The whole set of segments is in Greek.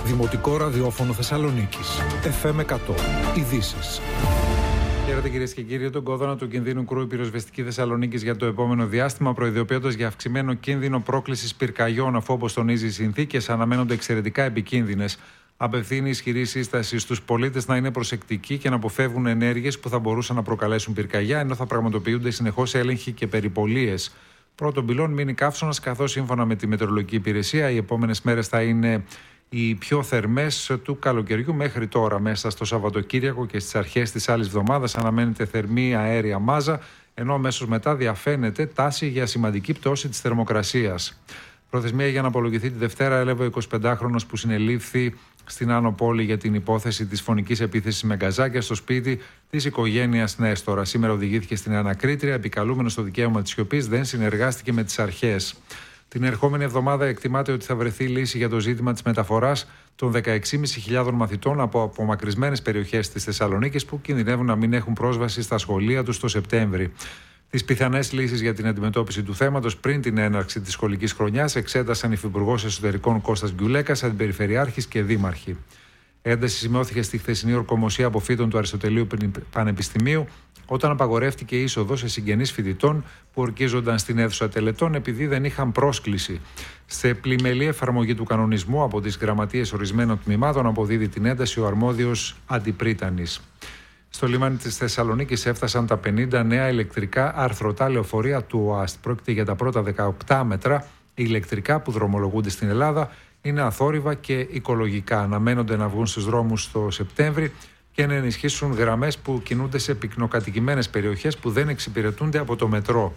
Δημοτικό ραδιόφωνο Θεσσαλονίκης. FM 100. Ειδήσεις. Χαίρετε κυρίες και κύριοι. Τον κόδωνα του κινδύνου κρούει η πυροσβεστική Θεσσαλονίκης για το επόμενο διάστημα, προειδοποιώντας για αυξημένο κίνδυνο πρόκλησης πυρκαγιών, αφού, όπως τονίζει, οι συνθήκες αναμένονται εξαιρετικά επικίνδυνες. Απευθύνει ισχυρή σύσταση στους πολίτες να είναι προσεκτικοί και να αποφεύγουν ενέργειες που θα μπορούσαν να προκαλέσουν πυρκαγιά, ενώ θα πραγματοποιούνται συνεχώς έλεγχοι και περιπολίες. Πρώτον πυλών μείνει καύσωνας, καθώς σύμφωνα με τη Μετεωρολογική Υπηρεσία οι επόμενες μέρες θα είναι οι πιο θερμές του καλοκαιριού μέχρι τώρα. Μέσα στο Σαββατοκύριακο και στις αρχές της άλλης εβδομάδας αναμένεται θερμή αέρια μάζα, ενώ αμέσως μετά διαφαίνεται τάση για σημαντική πτώση της θερμοκρασίας. Προθεσμία για να απολογηθεί τη Δευτέρα έλαβε ο 25χρονος που συνελήφθη στην Άνω Πόλη για την υπόθεση της φωνικής επίθεσης με γκαζάκια στο σπίτι της οικογένειας Νέστορα. Σήμερα οδηγήθηκε στην ανακρίτρια, επικαλούμενος στο δικαίωμα της σιωπής, δεν συνεργάστηκε με τις αρχές. Την ερχόμενη εβδομάδα εκτιμάται ότι θα βρεθεί λύση για το ζήτημα της μεταφοράς των 16.500 μαθητών από απομακρυσμένες περιοχές της Θεσσαλονίκης που κινδυνεύουν να μην έχουν πρόσβαση στα σχολεία τους το Σεπτέμβρη. Τις πιθανές λύσεις για την αντιμετώπιση του θέματος πριν την έναρξη της σχολικής χρονιάς εξέτασαν υφυπουργός Εσωτερικών Κώστας Γκιουλέκας, αντιπεριφερειάρχης και δήμαρχοι. Ένταση σημειώθηκε στη χθεσινή ορκομοσία αποφύτων του Αριστοτελείου Πανεπιστημίου, όταν απαγορεύτηκε η είσοδος σε συγγενείς φοιτητών που ορκίζονταν στην αίθουσα τελετών επειδή δεν είχαν πρόσκληση. Σε πλημελή εφαρμογή του κανονισμού από τις γραμματείες ορισμένων τμήματων αποδίδει την ένταση ο αρμόδιος αντιπρίτανης. Στο λιμάνι της Θεσσαλονίκης έφτασαν τα 50 νέα ηλεκτρικά αρθρωτά λεωφορεία του ΟΑΣΤ. Πρόκειται για τα πρώτα 18 μέτρα ηλεκτρικά που δρομολογούνται στην Ελλάδα. Είναι αθόρυβα και οικολογικά. Αναμένονται να βγουν στους δρόμους το Σεπτέμβρη και να ενισχύσουν γραμμές που κινούνται σε πυκνοκατοικημένες περιοχές που δεν εξυπηρετούνται από το μετρό.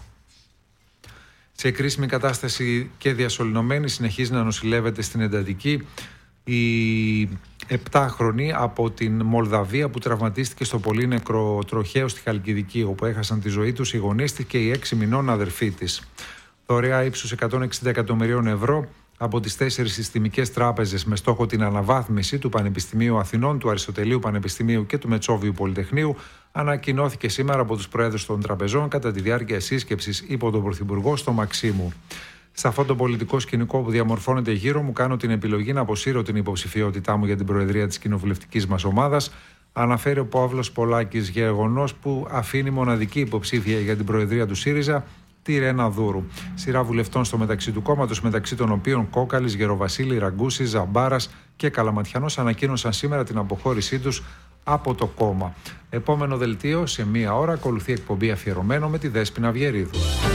Σε κρίσιμη κατάσταση και διασωληνωμένη συνεχίζει να νοσηλεύεται στην εντατική η 7χρονη από την Μολδαβία που τραυματίστηκε στο πολύ νεκροτροχαίο στη Χαλκιδική, όπου έχασαν τη ζωή τους οι γονείς της και η 6 μηνών αδερφή της. Δωρεά ύψους 160 εκατομμυρίων ευρώ από τις 4 συστημικές τράπεζες με στόχο την αναβάθμιση του Πανεπιστημίου Αθηνών, του Αριστοτελείου Πανεπιστημίου και του Μετσόβιου Πολυτεχνείου ανακοινώθηκε σήμερα από τους προέδρους των τραπεζών κατά τη διάρκεια σύσκεψης υπό τον Πρωθυπουργό στο Μαξίμου. Σε αυτό το πολιτικό σκηνικό που διαμορφώνεται γύρω μου, κάνω την επιλογή να αποσύρω την υποψηφιότητά μου για την προεδρία της κοινοβουλευτικής μας ομάδας, αναφέρει ο Παύλος Πολάκης, γεγονός που αφήνει μοναδική υποψήφια για την προεδρία του ΣΥΡΙΖΑ τη Ρένα Δούρου. Σειρά βουλευτών στο μεταξύ του κόμματος, μεταξύ των οποίων Κόκαλης, Γεροβασίλη, Ραγκούσης, Ζαμπάρας και Καλαματιανός, ανακοίνωσαν σήμερα την αποχώρησή τους από το κόμμα. Επόμενο δελτίο σε μία ώρα ακολουθεί εκπομπή αφιερωμένο με τη Δέσποινα Βιερίδου.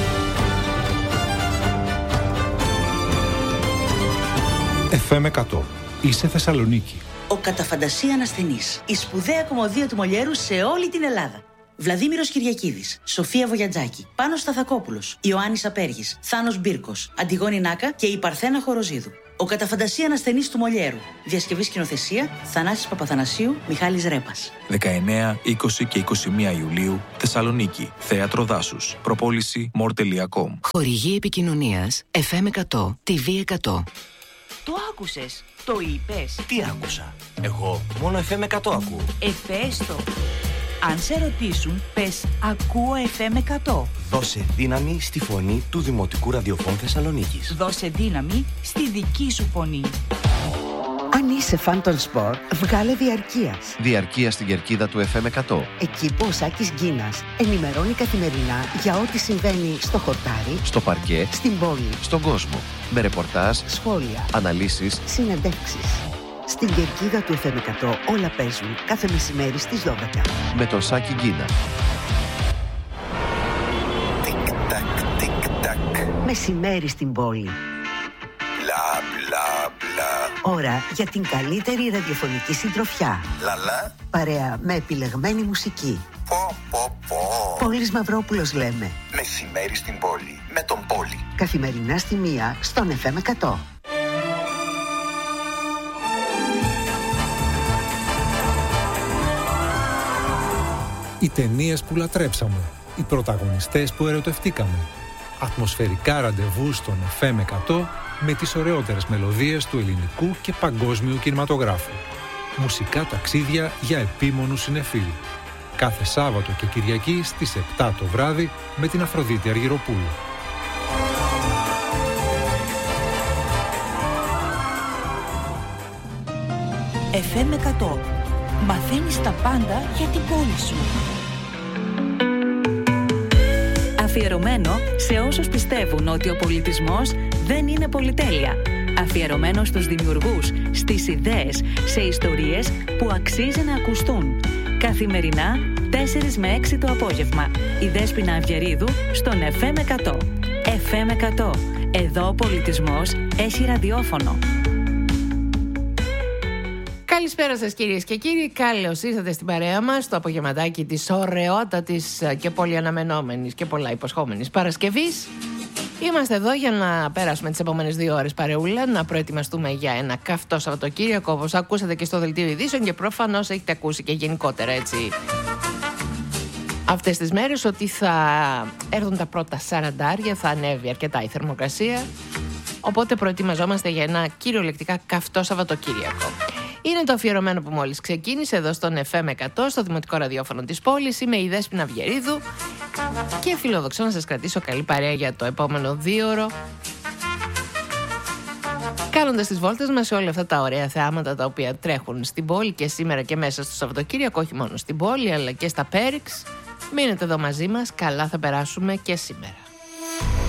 FM 100. Είσαι Θεσσαλονίκη. Ο κατά φαντασία ασθενής. Η σπουδαία κομμωδία του Μολιέρου σε όλη την Ελλάδα. Βλαδίμηρος Κυριακίδης, Σοφία Βογιατζάκη, Πάνος Σταθακόπουλος, Ιωάννης Απέργης, Θάνος Μπύρκος, Αντιγόνη Νάκα και η Παρθένα Χοροζίδου. Ο κατά φαντασία ασθενής του Μολιέρου. Διασκευή σκηνοθεσία Θανάσης Παπαθανασίου, Μιχάλης Ρέπας. 19, 20 και 21 Ιουλίου, Θεσσαλονίκη, Θέατρο Δάσους. Προπόληση more.com. Χορηγή επικοινωνίας FM 100, TV 100. Το άκουσες, το είπες. Τι άκουσα? Εγώ μόνο FM 100 ακούω. Πες το. Αν σε ρωτήσουν, πες ακούω FM 100. Δώσε δύναμη στη φωνή του Δημοτικού Ραδιοφώνου Θεσσαλονίκης. Δώσε δύναμη στη δική σου φωνή. Αν είσαι φαν των σπορ, βγάλε διαρκείας. Διαρκεία στην κερκίδα του FM 100. Εκεί που ο Σάκης Γκίνας ενημερώνει καθημερινά για ό,τι συμβαίνει στο χορτάρι, στο παρκέ, στην πόλη, στον κόσμο. Με ρεπορτάζ, σχόλια, αναλύσεις, συνεντεύξεις. Στην κερκίδα του FM 100 όλα παίζουν κάθε μεσημέρι στις 12. Με τον Σάκη Γκίνα. Τικ-τακ, τικ-τακ. Μεσημέρι στην πόλη. Μπλα, μπλα, μπλα. Ώρα για την καλύτερη ραδιοφωνική συντροφιά. Λαλά. Παρέα με επιλεγμένη μουσική. Πω, πω, πω. Πόλης Μαυρόπουλος λέμε. Μεσημέρι στην πόλη. Με τον Πόλη. Καθημερινά στη 1 στον FM 100. Οι ταινίες που λατρέψαμε. Οι πρωταγωνιστές που ερωτευτήκαμε. Ατμοσφαιρικά ραντεβού στον FM 100 με τις ωραιότερες μελωδίες του ελληνικού και παγκόσμιου κινηματογράφου. Μουσικά ταξίδια για επίμονους συνεφίλ. Κάθε Σάββατο και Κυριακή στις 7 το βράδυ με την Αφροδίτη Αργυροπούλου. FM 100. Μαθαίνεις τα πάντα για την πόλη σου. Αφιερωμένο σε όσους πιστεύουν ότι ο πολιτισμός δεν είναι πολυτέλεια. Αφιερωμένο στους δημιουργούς, στις ιδέες, σε ιστορίες που αξίζει να ακουστούν. Καθημερινά, 4 με 6 το απόγευμα. Η Δέσποινα Αυγερίδου στον FM 100. FM 100. Εδώ ο πολιτισμός έχει ραδιόφωνο. Καλησπέρα σας κυρίες και κύριοι, καλώς ήρθατε στην παρέα μας στο απογευματάκι της ωραιότατης και πολύ αναμενόμενης και πολλά υποσχόμενης Παρασκευής. Είμαστε εδώ για να περάσουμε τις επόμενες 2 ώρες παρεούλα, να προετοιμαστούμε για ένα καυτό Σαββατοκύριακο, όπως ακούσατε και στο δελτίο ειδήσεων και προφανώς έχετε ακούσει και γενικότερα έτσι αυτές τις μέρες ότι θα έρθουν τα πρώτα 40, θα ανέβει αρκετά η θερμοκρασία, οπότε προετοιμαζόμαστε για ένα κυριολεκτικά καυτό Σαββατοκύριακο. Είναι το αφιερωμένο που μόλις ξεκίνησε εδώ στον FM 100, στο δημοτικό ραδιόφωνο της πόλης. Είμαι η Δέσποινα Αυγερίδου και φιλοδοξώ να σας κρατήσω καλή παρέα για το επόμενο 2ωρο, κάνοντας τις βόλτες μας σε όλα αυτά τα ωραία θεάματα τα οποία τρέχουν στην πόλη και σήμερα και μέσα στο Σαββατοκύριακο, όχι μόνο στην πόλη αλλά και στα Πέριξ. Μείνετε εδώ μαζί μας, καλά θα περάσουμε και σήμερα.